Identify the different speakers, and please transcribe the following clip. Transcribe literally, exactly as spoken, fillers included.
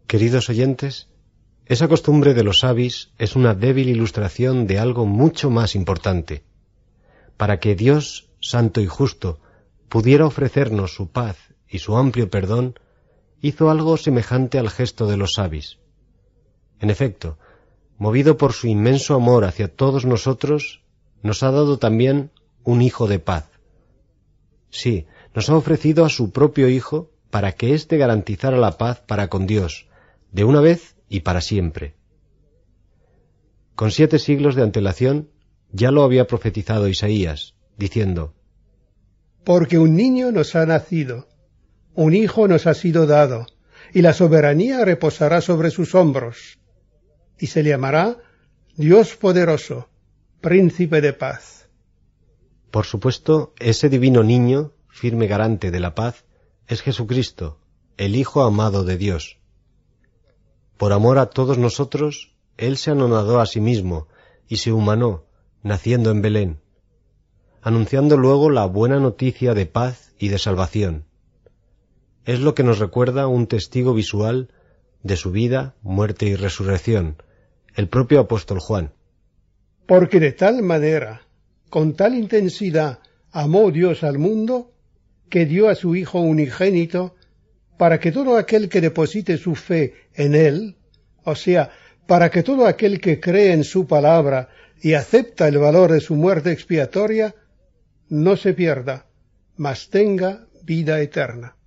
Speaker 1: Queridos oyentes, esa costumbre de los savis es una débil ilustración de algo mucho más importante. Para que Dios, santo y justo, pudiera ofrecernos su paz y su amplio perdón, hizo algo semejante al gesto de los savis. En efecto, movido por su inmenso amor hacia todos nosotros, nos ha dado también un Hijo de paz. Sí, nos ha ofrecido a su propio Hijo para que éste garantizara la paz para con Dios, de una vez y para siempre. Con siete siglos de antelación ya lo había profetizado Isaías, diciendo:
Speaker 2: Porque un niño nos ha nacido, un hijo nos ha sido dado, y la soberanía reposará sobre sus hombros, y se llamará Dios poderoso, Príncipe de paz.
Speaker 1: Por supuesto, ese divino niño, firme garante de la paz, es Jesucristo, el Hijo amado de Dios. Por amor a todos nosotros, Él se anonadó a sí mismo y se humanó, naciendo en Belén, anunciando luego la buena noticia de paz y de salvación. Es lo que nos recuerda un testigo visual de su vida, muerte y resurrección, el propio apóstol Juan.
Speaker 2: Porque de tal manera, con tal intensidad, amó Dios al mundo, que dio a su Hijo unigénito, para que todo aquel que deposite su fe en Él, o sea, para que todo aquel que cree en su palabra y acepta el valor de su muerte expiatoria, no se pierda, mas tenga vida eterna.